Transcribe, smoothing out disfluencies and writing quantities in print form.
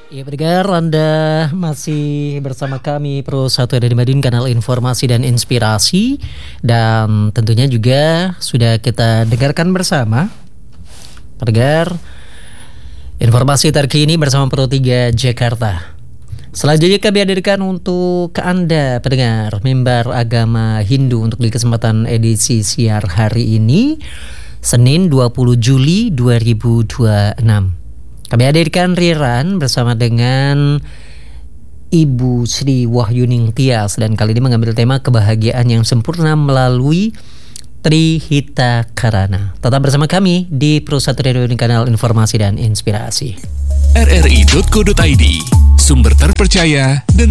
Ya pendengar, Anda masih bersama kami Pro 1 dari Madiun, kanal informasi dan inspirasi. Dan tentunya juga sudah kita dengarkan bersama pendengar informasi terkini bersama Pro 3 Jakarta. Selanjutnya kami hadirkan untuk Anda pendengar mimbar agama Hindu untuk di kesempatan edisi siar hari ini, Senin 20 Juli 2026. Kami hadirkan Riran bersama dengan Ibu Sri Wahyuning Tias, dan kali ini mengambil tema kebahagiaan yang sempurna melalui Trihita Karana. Tetap bersama kami di Pro 1 Radio, kanal informasi dan inspirasi. rri.co.id, sumber terpercaya dan